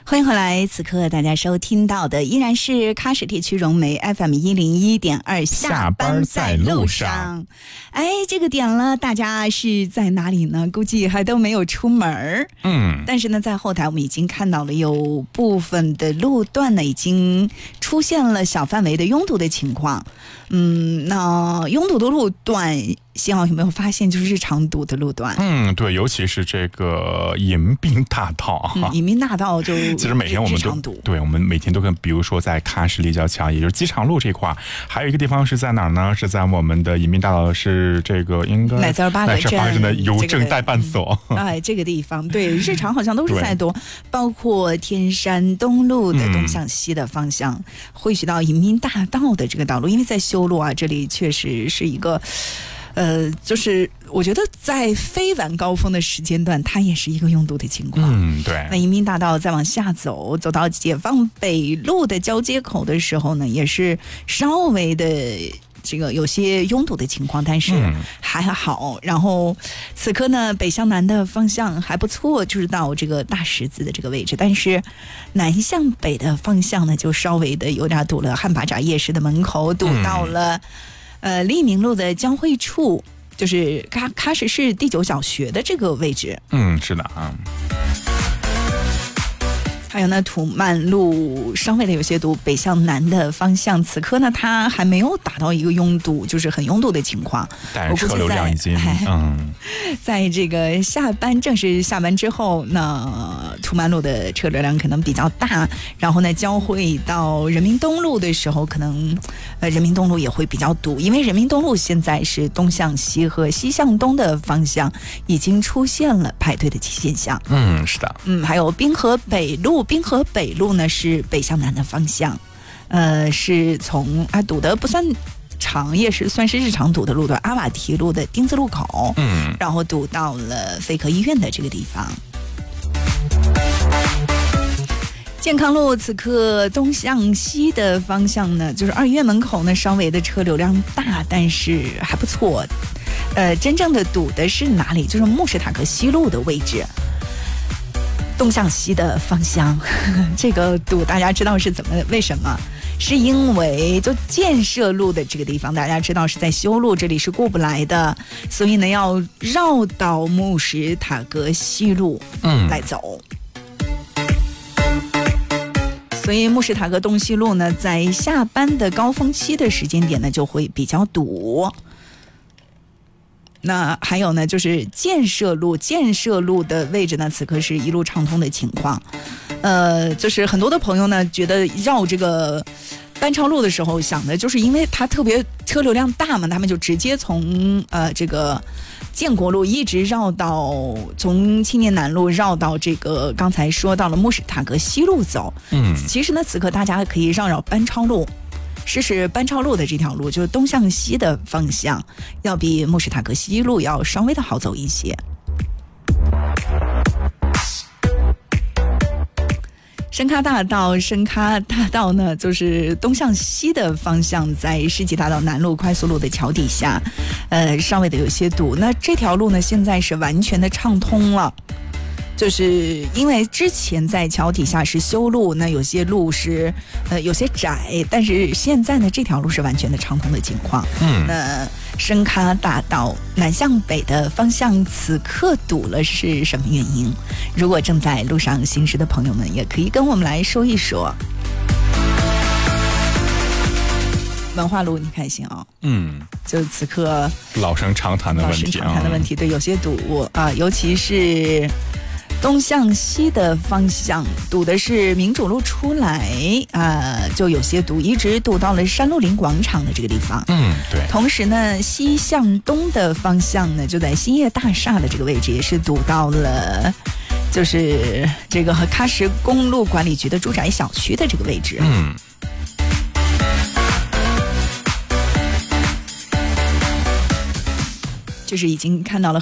欢迎回来，此刻大家收听到的依然是喀什地区融媒 FM101.2 下班在路上。哎，这个点了，大家是在哪里呢？估计还都没有出门。但是呢，在后台我们已经看到了有部分的路段呢，已经出现了小范围的拥堵的情况。那拥堵的路段，幸好有没有发现就是日常堵的路段？ 对，尤其是这个迎宾大道迎宾大道就其实每天我们都对，我们每天都跟，比如说在喀什立交桥，也就是机场路这块，还有一个地方是在哪儿呢？是在我们的迎宾大道，是这个应该乃兹尔巴格镇的邮政代办所。 这个地方对日常好像都是在堵，包括天山东路的东向西的方向，汇聚到迎宾大道的这个道路，因为在修路啊，这里确实是一个。就是我觉得在非晚高峰的时间段，它也是一个拥堵的情况。 对。 那迎宾大道再往下走到解放北路的交接口的时候呢，也是稍微的这个有些拥堵的情况，但是还好。然后此刻呢，北向南的方向还不错，就是到这个大十字的这个位置，但是南向北的方向呢，就稍微的有点堵了。汉巴扎夜市的门口堵到了。利民路的交汇处，就是喀什市第9小学的这个位置。 是的啊。 还有呢，土曼路稍微的有些堵，北向南的方向，此刻呢它还没有达到一个拥堵，就是很拥堵的情况。 但是车流量已经在这个正式下班之后，那土曼路的车流量可能比较大，然后呢交汇到人民东路的时候，可能人民东路也会比较堵，因为人民东路现在是东向西和西向东的方向已经出现了排队的现象。 是的。 还有滨河北路呢是北向南的方向，是从堵得不算长，也是算是日常堵的路段，阿瓦提路的丁字路口，然后堵到了肺科医院的这个地方。健康路此刻东向西的方向呢，就是2医院门口呢稍微的车流量大，但是还不错。真正的堵的是哪里？就是穆什塔格西路的位置。东向西的方向，这个堵大家知道是为什么？是因为就建设路的这个地方，大家知道是在修路，这里是过不来的，所以呢要绕到穆什塔格西路来走。所以穆什塔格东西路呢，在下班的高峰期的时间点呢，就会比较堵。那还有呢，就是建设路的位置呢，此刻是一路畅通的情况。就是很多的朋友呢，觉得绕这个班超路的时候，想的就是因为它特别车流量大嘛，他们就直接从这个建国路一直绕到从青年南路绕到这个刚才说到了穆什塔格西路走。其实呢，此刻大家可以绕班超路。试试班超路的这条路，就是东向西的方向，要比穆什塔格西路要稍微的好走一些。深喀大道呢，就是东向西的方向，在世纪大道南路快速路的桥底下，稍微的有些堵。那这条路呢，现在是完全的畅通了。就是因为之前在桥底下是修路，那有些路是有些窄，但是现在呢这条路是完全的畅通的情况。那深喀大道南向北的方向此刻堵了是什么原因？如果正在路上行驶的朋友们，也可以跟我们来说一说。文化路你看行啊，就此刻老生常谈的问题， 对，有些堵尤其是东向西的方向堵的是民主路出来就有些堵，一直堵到了山路林广场的这个地方。 对。 同时呢，西向东的方向呢，就在兴业大厦的这个位置，也是堵到了就是这个喀什公路管理局的住宅小区的这个位置。就是已经看到了